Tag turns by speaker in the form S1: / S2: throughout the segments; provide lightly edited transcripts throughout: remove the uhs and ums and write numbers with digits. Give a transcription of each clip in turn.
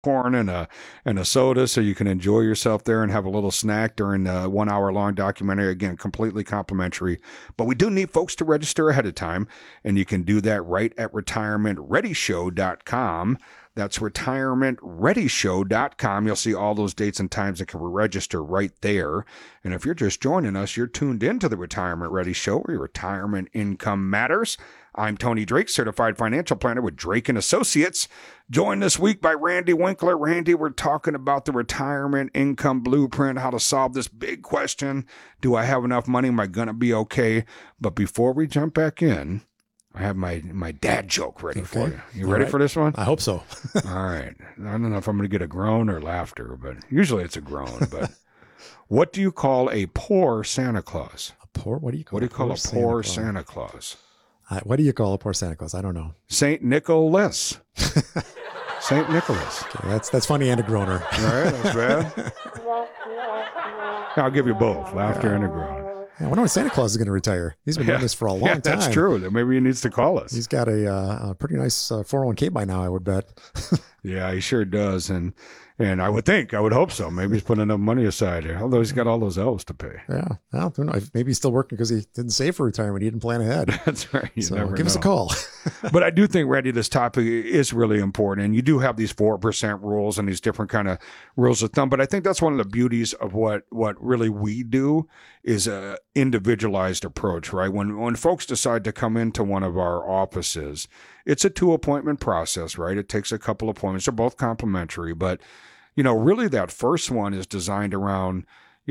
S1: popcorn and a soda so you can enjoy yourself there and have a little snack during the 1 hour long documentary. Again, completely complimentary. But we do need folks to register ahead of time, and you can do that right at retirementreadyshow.com. That's retirementreadyshow.com. You'll see all those dates and times that can register right there. And if you're just joining us, you're tuned into the Retirement Ready Show, where your retirement income matters. I'm Tony Drake, certified financial planner with Drake & Associates. Joined this week by Randy Winkler. Randy, we're talking about the retirement income blueprint, how to solve this big question. Do I have enough money? Am I going to be okay? But before we jump back in, I have my dad joke ready for you. You ready for this one?
S2: I hope so.
S1: All right. I don't know if I'm going to get a groan or laughter, but usually it's a groan. But what do you call a poor Santa Claus?
S2: A poor? What do you call
S1: a poor Santa Claus?
S2: What do you call a poor Santa Claus? I don't know.
S1: Saint Nicholas. Saint Nicholas.
S2: Okay, that's funny and a groaner.
S1: All right, that's bad. I'll give you both, laughter and a groan.
S2: I wonder when Santa Claus is going to retire. He's been doing this for a long time.
S1: That's true. Maybe he needs to call us.
S2: He's got a pretty nice 401k by now, I would bet.
S1: Yeah, he sure does. And I would hope so. Maybe he's putting enough money aside here, although he's got all those elves to pay.
S2: Yeah. Well, who knows? Maybe he's still working because he didn't save for retirement. He didn't plan ahead.
S1: That's right. You never
S2: give
S1: know.
S2: us a call.
S1: But I do think, Randy, this topic is really important. And you do have these 4% rules and these different kind of rules of thumb. But I think that's one of the beauties of what really we do is a individualized approach, right? When folks decide to come into one of our offices, it's a 2-appointment process, right? It takes a couple appointments. They're both complimentary, but really that first one is designed around,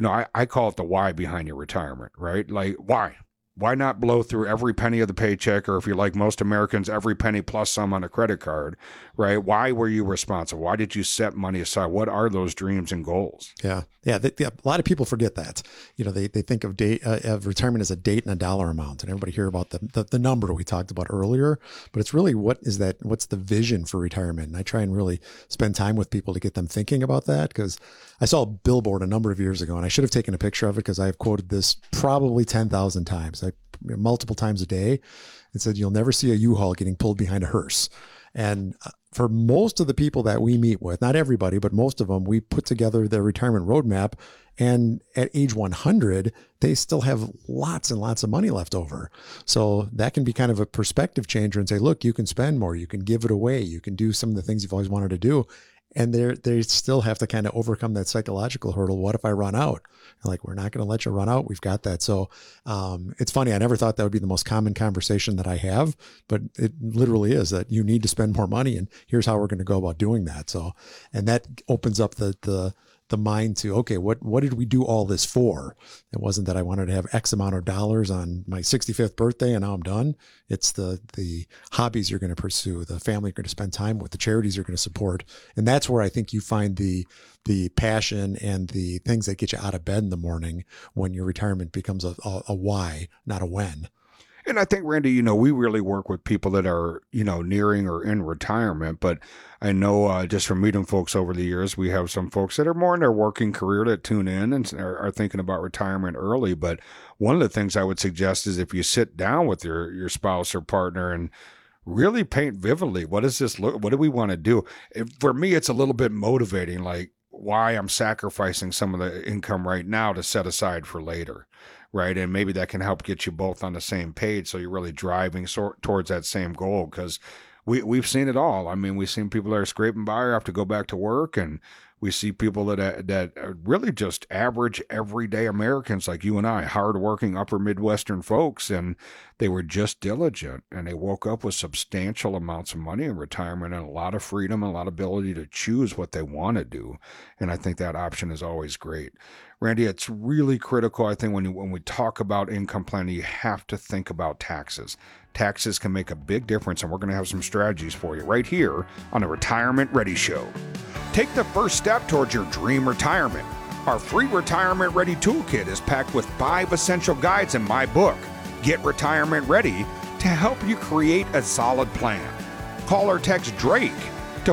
S1: I call it the why behind your retirement, right? Like, why? Why not blow through every penny of the paycheck, or if you're like most Americans, every penny plus some on a credit card, right? Why were you responsible? Why did you set money aside? What are those dreams and goals?
S2: Yeah. A lot of people forget that. They think of retirement as a date and a dollar amount, and everybody hear about the number we talked about earlier, but it's really what's the vision for retirement? And I try and really spend time with people to get them thinking about that, because I saw a billboard a number of years ago, and I should have taken a picture of it because I have quoted this probably 10,000 times, multiple times a day. It said, "You'll never see a U-Haul getting pulled behind a hearse." And for most of the people that we meet with, not everybody, but most of them, we put together their retirement roadmap. And at age 100, they still have lots and lots of money left over. So that can be kind of a perspective changer and say, look, you can spend more, you can give it away, you can do some of the things you've always wanted to do. And they still have to kind of overcome that psychological hurdle. What if I run out? Like, we're not going to let you run out. We've got that. So it's funny. I never thought that would be the most common conversation that I have, but it literally is that you need to spend more money, and here's how we're going to go about doing that. So, and that opens up the mind to, okay, what did we do all this for? It wasn't that I wanted to have X amount of dollars on my 65th birthday and now I'm done. It's the hobbies you're going to pursue, the family you're going to spend time with, the charities you're going to support. And that's where I think you find the passion and the things that get you out of bed in the morning when your retirement becomes a why, not a when.
S1: And I think, Randy, we really work with people that are, nearing or in retirement. But I know just from meeting folks over the years, we have some folks that are more in their working career that tune in and are thinking about retirement early. But one of the things I would suggest is if you sit down with your spouse or partner and really paint vividly, what does this look? What do we want to do? For me, it's a little bit motivating, like why I'm sacrificing some of the income right now to set aside for later. Right. And maybe that can help get you both on the same page. So you're really driving towards that same goal, because we've seen it all. I mean, we've seen people that are scraping by or have to go back to work. And we see people that are really just average, everyday Americans like you and I, hardworking upper Midwestern folks. And they were just diligent, and they woke up with substantial amounts of money in retirement and a lot of freedom and a lot of ability to choose what they want to do. And I think that option is always great. Randy, it's really critical, I think, when we talk about income planning, you have to think about taxes. Taxes can make a big difference, and we're going to have some strategies for you right here on the Retirement Ready Show. Take the first step towards your dream retirement. Our free Retirement Ready Toolkit is packed with 5 essential guides in my book, Get Retirement Ready, to help you create a solid plan. Call or text Drake to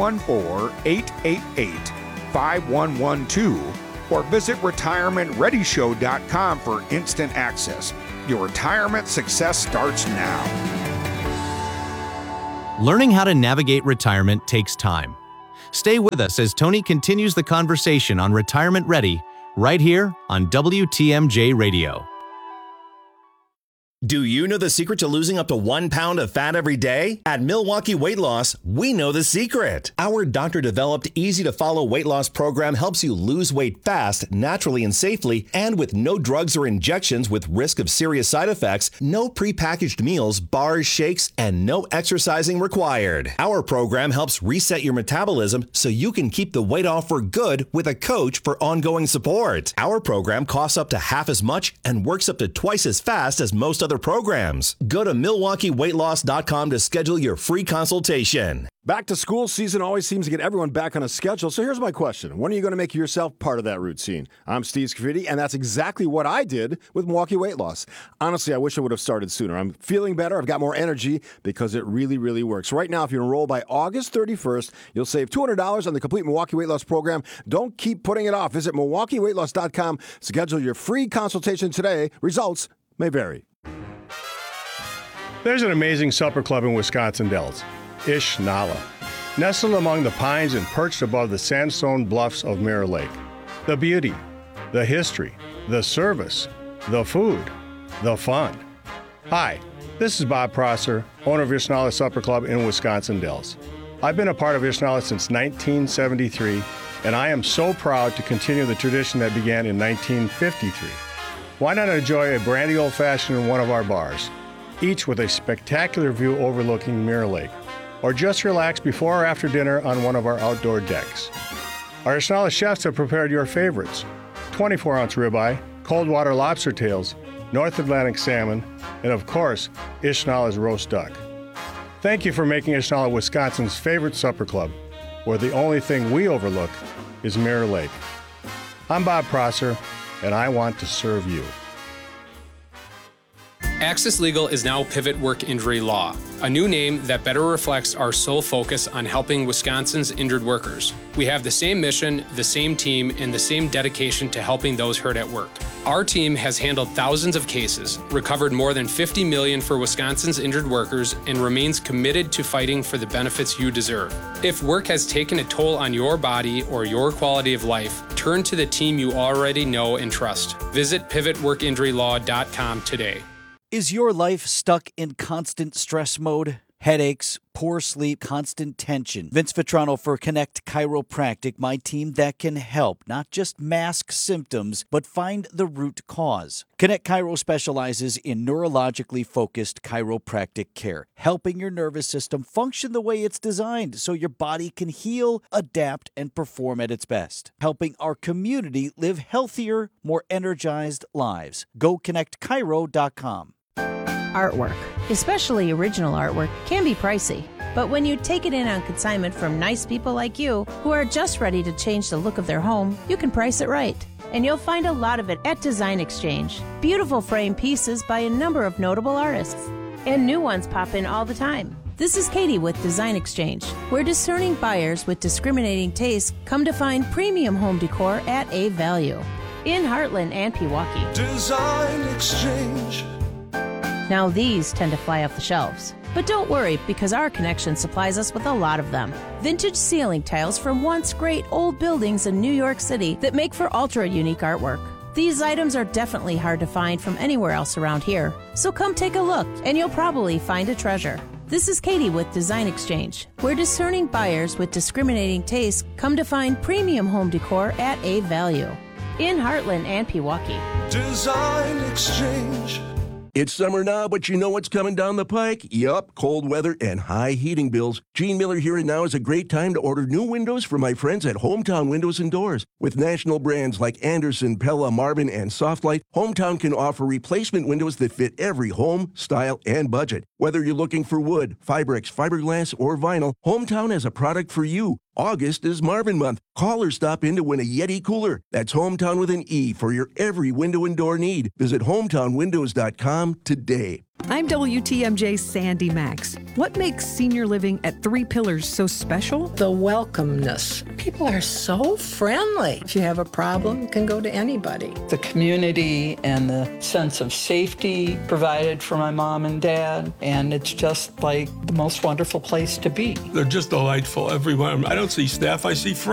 S1: 414-888-5112 or visit retirementreadyshow.com for instant access. Your retirement success starts now.
S3: Learning how to navigate retirement takes time. Stay with us as Tony continues the conversation on Retirement Ready right here on WTMJ Radio.
S4: Do you know the secret to losing up to 1 pound of fat every day? At Milwaukee Weight Loss, we know the secret. Our doctor-developed, easy-to-follow weight loss program helps you lose weight fast, naturally and safely, and with no drugs or injections with risk of serious side effects, no prepackaged meals, bars, shakes, and no exercising required. Our program helps reset your metabolism so you can keep the weight off for good with a coach for ongoing support. Our program costs up to half as much and works up to twice as fast as most other programs. Go to MilwaukeeWeightLoss.com to schedule your free consultation.
S5: Back to school season always seems to get everyone back on a schedule. So here's my question. When are you going to make yourself part of that routine? I'm Steve Scafidi, and that's exactly what I did with Milwaukee Weight Loss. Honestly, I wish I would have started sooner. I'm feeling better. I've got more energy because it really, really works. Right now, if you enroll by August 31st, you'll save $200 on the complete Milwaukee Weight Loss program. Don't keep putting it off. Visit MilwaukeeWeightLoss.com. Schedule your free consultation today. Results may vary.
S6: There's an amazing supper club in Wisconsin Dells, Ish Nala, nestled among the pines and perched above the sandstone bluffs of Mirror Lake. The beauty, the history, the service, the food, the fun. Hi, this is Bob Prosser, owner of Ishnala Supper Club in Wisconsin Dells. I've been a part of Ishnala since 1973, and I am so proud to continue the tradition that began in 1953. Why not enjoy a brandy old-fashioned in one of our bars, each with a spectacular view overlooking Mirror Lake, or just relax before or after dinner on one of our outdoor decks. Our Ishnala chefs have prepared your favorites: 24-ounce ribeye, cold water lobster tails, North Atlantic salmon, and of course, Ishnala's roast duck. Thank you for making Ishnala Wisconsin's favorite supper club, where the only thing we overlook is Mirror Lake. I'm Bob Prosser, and I want to serve you.
S7: Access Legal is now Pivot Work Injury Law, a new name that better reflects our sole focus on helping Wisconsin's injured workers. We have the same mission, the same team, and the same dedication to helping those hurt at work. Our team has handled thousands of cases, recovered more than $50 million for Wisconsin's injured workers, and remains committed to fighting for the benefits you deserve. If work has taken a toll on your body or your quality of life, turn to the team you already know and trust. Visit pivotworkinjurylaw.com today.
S8: Is your life stuck in constant stress mode? Headaches, poor sleep, constant tension. Vince Vitrano for Connect Chiropractic, my team that can help, not just mask symptoms, but find the root cause. Connect Chiro specializes in neurologically focused chiropractic care, helping your nervous system function the way it's designed so your body can heal, adapt, and perform at its best. Helping our community live healthier, more energized lives. Go connectchiro.com.
S9: Artwork, especially original artwork, can be pricey. But when you take it in on consignment from nice people like you who are just ready to change the look of their home, you can price it right. And you'll find a lot of it at Design Exchange. Beautiful frame pieces by a number of notable artists. And new ones pop in all the time. This is Katie with Design Exchange, where discerning buyers with discriminating tastes come to find premium home decor at a value. In Heartland and Pewaukee.
S10: Design Exchange.
S9: Now these tend to fly off the shelves. But don't worry, because our connection supplies us with a lot of them. Vintage ceiling tiles from once great old buildings in New York City that make for ultra-unique artwork. These items are definitely hard to find from anywhere else around here. So come take a look, and you'll probably find a treasure. This is Katie with Design Exchange, where discerning buyers with discriminating tastes come to find premium home decor at a value. In Heartland and Pewaukee.
S10: Design Exchange.
S11: It's summer now, but you know what's coming down the pike? Yup, cold weather and high heating bills. Gene Miller here, and now is a great time to order new windows from my friends at Hometown Windows and Doors. With national brands like Anderson, Pella, Marvin, and Softlight, Hometown can offer replacement windows that fit every home, style, and budget. Whether you're looking for wood, Fibrex, fiberglass, or vinyl, Hometown has a product for you. August is Marvin month. Call or stop in to win a Yeti cooler. That's Hometown with an E for your every window and door need. Visit hometownwindows.com today.
S12: I'm WTMJ's Sandy Max. What makes senior living at Three Pillars so special?
S13: The welcomeness. People are so friendly. If you have a problem, you can go to anybody.
S14: The community and the sense of safety provided for my mom and dad, and it's just like the most wonderful place to be.
S15: They're just delightful everywhere. I don't see staff, I see friends.